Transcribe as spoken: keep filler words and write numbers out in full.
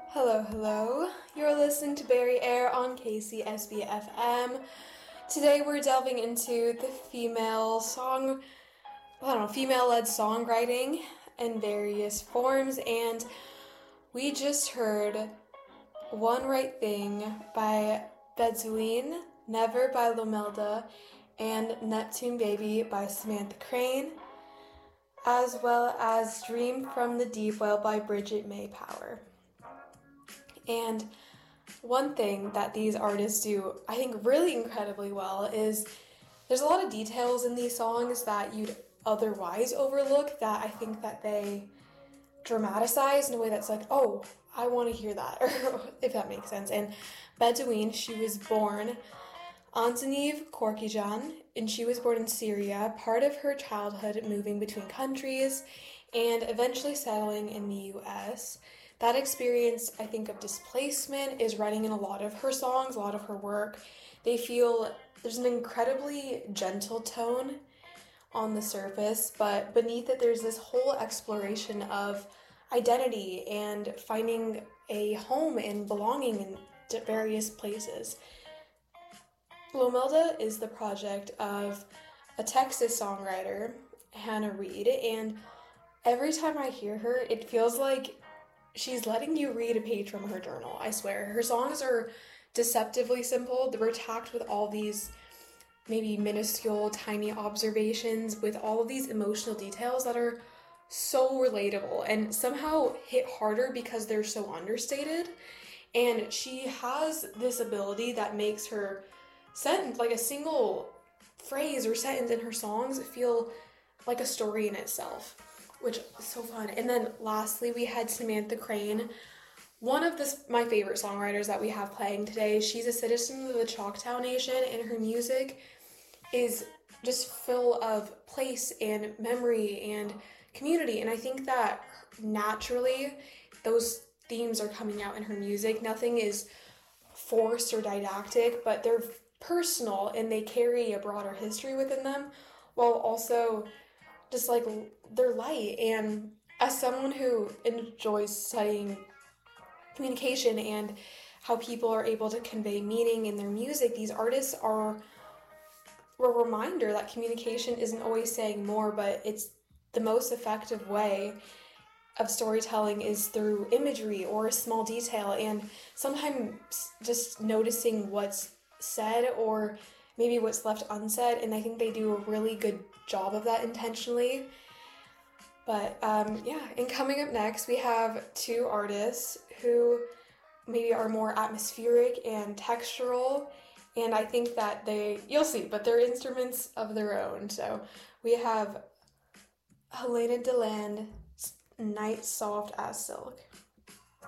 Hello, hello. You're listening to Barry Air on K C S B F M. Today we're delving into the female song, I don't know, female-led songwriting in various forms, and we just heard One Right Thing by Bedouin, Never by Lomelda, and Neptune Baby by Samantha Crane, as well as Dream from the Deep Well by Bridget May Power. And one thing that these artists do, I think, really incredibly well is there's a lot of details in these songs that you'd otherwise overlook that I think that they dramatize in a way that's like, oh, I want to hear that, or if that makes sense. And Bedouin, she was born Anzaniv Korkijan, and she was born in Syria, part of her childhood moving between countries and eventually settling in the U S. That experience, I think, of displacement is running in a lot of her songs, a lot of her work. They feel there's an incredibly gentle tone on the surface, but beneath it there's this whole exploration of identity and finding a home and belonging in various places. Lomelda is the project of a Texas songwriter, Hannah Reed, and every time I hear her, it feels like she's letting you read a page from her journal, I swear. Her songs are deceptively simple. They're tacked with all these maybe minuscule, tiny observations with all of these emotional details that are so relatable and somehow hit harder because they're so understated. And she has this ability that makes her sentence, like a single phrase or sentence in her songs, feel like a story in itself, which is so fun. And then lastly, we had Samantha Crane, one of the, my favorite songwriters that we have playing today. She's a citizen of the Choctaw Nation, and her music is just full of place and memory and community. And I think that naturally those themes are coming out in her music. Nothing is forced or didactic, but they're personal and they carry a broader history within them, while also just like they're light. And as someone who enjoys studying communication and how people are able to convey meaning in their music, these artists are a reminder that communication isn't always saying more, but it's the most effective way of storytelling is through imagery or a small detail, and sometimes just noticing what's said or maybe what's left unsaid. And I think they do a really good job of that intentionally. But um, yeah, and coming up next, we have two artists who maybe are more atmospheric and textural, and I think that they, you'll see, but they're instruments of their own. So we have Helena Deland, Night Soft as Silk.